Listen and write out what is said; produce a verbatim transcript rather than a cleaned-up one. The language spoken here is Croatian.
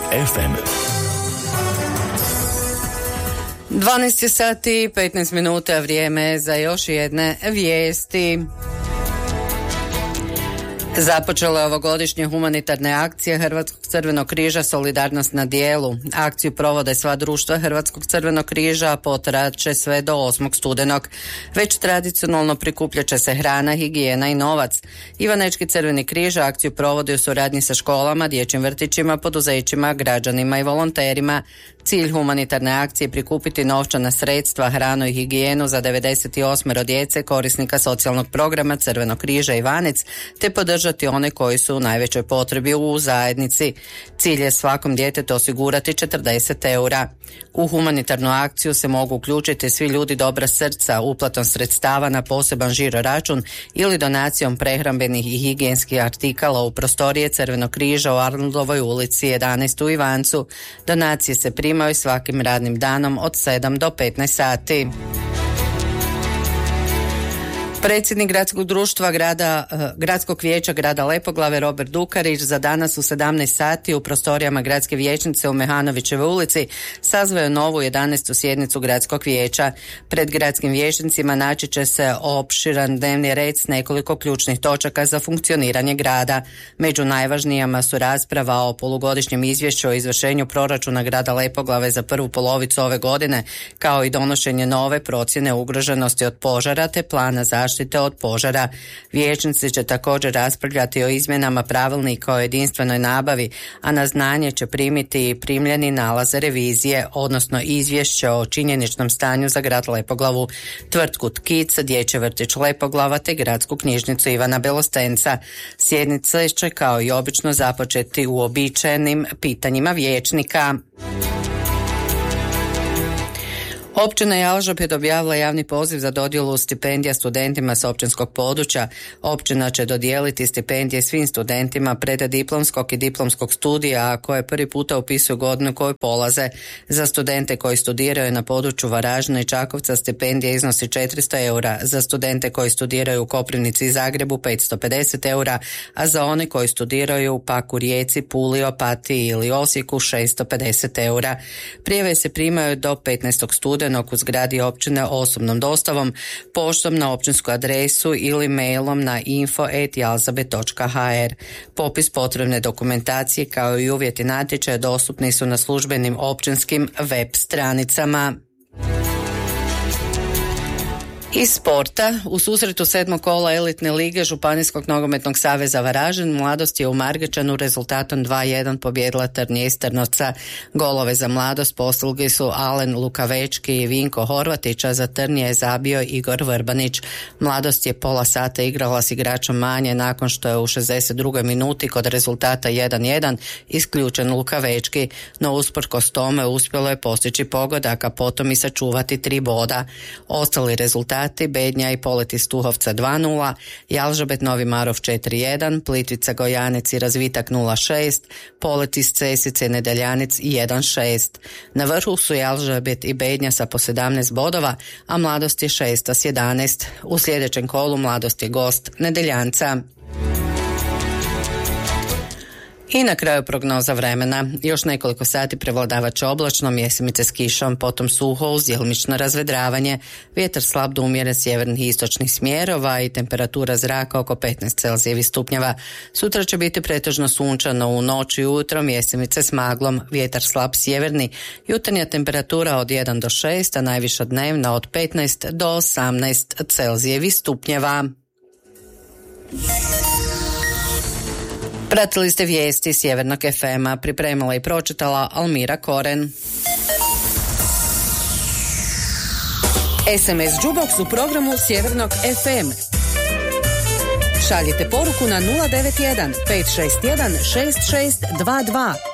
ef em. dvanaest je sati, petnaest minuta, vrijeme za još jedne vijesti. Započela je ovogodišnje humanitarne akcije Hrvatskog crvenog križa Solidarnost na dijelu. Akciju provode sva društva Hrvatskog crvenog križa, a potrajat će sve do osmog studenog. Već tradicionalno prikupljat će se hrana, higijena i novac. Ivanečki crveni križ akciju provodi u suradnji sa školama, dječjim vrtićima, poduzećima, građanima i volonterima. Cilj humanitarne akcije je prikupiti novčana sredstva, hranu i higijenu za devedeset osam djece korisnika socijalnog programa Crvenog križa Ivanec, te podržati one koji su u najvećoj potrebi u zajednici. Cilj je svakom djetetu osigurati četrdeset eura. U humanitarnu akciju se mogu uključiti svi ljudi dobra srca, uplatom sredstava na poseban žiro račun ili donacijom prehrambenih i higijenskih artikala u prostorije Crvenog križa u Arnoldovoj ulici jedanaest u Ivancu. Donacije se primaju svakim radnim danom od sedam do petnaest sati. Predsjednik gradskog društva grada, gradskog vijeća grada Lepoglave Robert Dukarić za danas u sedamnaest sati u prostorijama gradske vijećnice u Mehanovićevoj ulici sazvao je novu jedanaestu sjednicu gradskog vijeća. Pred gradskim vijećnicima naći će se opširan dnevni red s nekoliko ključnih točaka za funkcioniranje grada. Među najvažnijima su rasprava o polugodišnjem izvješću o izvršenju proračuna grada Lepoglave za prvu polovicu ove godine, kao i donošenje nove procjene ugroženosti od požara te plana zaštite od požara. Vijećnici će također raspravljati o izmjenama pravilnika o jedinstvenoj nabavi, a na znanje će primiti i primljeni nalaze revizije, odnosno izvješće o činjeničnom stanju za grad Lepoglavu, tvrtku Tkic, dječji vrtić Lepoglava te gradsku knjižnicu Ivana Belostenca. Sjednica će kao i obično započeti uobičajenim pitanjima vijećnika. Općina Jalžabet objavila javni poziv za dodjelu stipendija studentima s općinskog područja. Općina će dodijeliti stipendije svim studentima preddiplomskog i diplomskog studija, a koje prvi puta upisuju godinu koju polaze. Za studente koji studiraju na području Varaždina i Čakovca stipendija iznosi četiristo eura, za studente koji studiraju u Koprivnici i Zagrebu petsto pedeset eura, a za one koji studiraju pak u Rijeci, Puli, Opatiji ili Osijeku šesto pedeset eura. Prijave se primaju do petnaestog studenog u zgradi općine osobnom dostavom, poštom na općinsku adresu ili mailom na info at jalzabet točka ha er. Popis potrebne dokumentacije kao i uvjeti natječaja dostupni su na službenim općinskim web stranicama. Iz sporta, u susretu sedmog kola elitne lige Županijskog nogometnog saveza Varaždin Mladost je u Margečanu rezultatom dva jedan pobjedila Trnje iz Trnovca. Golove za Mladost postigli su Alen Lukavečki i Vinko Horvatić, a za Trnje je zabio Igor Vrbanić. Mladost je pola sata igrala s igračom manje nakon što je u šezdeset drugoj minuti kod rezultata jedan jedan isključen Lukavečki, no usprkos tome uspjelo je postići pogodak, a potom i sačuvati tri boda. Ostali rezultati Bednja i Poleti Stuhovca dva nula, Jalžabet Novi Marof četiri jedan, Plitvica Gojanec i Razvitak nula šest, Poleti iz Cesice i Nedeljanec jedan šest. Na vrhu su Jalžabet i Bednja sa po sedamnaest bodova, a Mladost je šesta s jedanaest. U sljedećem kolu Mladost je gost Nedeljanca. I na kraju prognoza vremena. Još nekoliko sati prevladavat će oblačno, mjesimice s kišom, potom suho uz djelomično razvedravanje, vjetar slab do umjeren sjevernih i istočnih smjerova i temperatura zraka oko petnaest celzijevih stupnjeva. Sutra će biti pretežno sunčano, u noći i ujutro mjesimice s maglom, vjetar slab sjeverni, jutarnja temperatura od jedan do šest, a najviša dnevna od petnaest do osamnaest celzijevih stupnjeva. Pratili ste vijesti Sjevernog ef ema, pripremila i pročitala Almira Koren. es em es Jukebox u programu Sjevernog ef em. Šaljite poruku na nula devet jedan pet šest jedan šest šest dva dva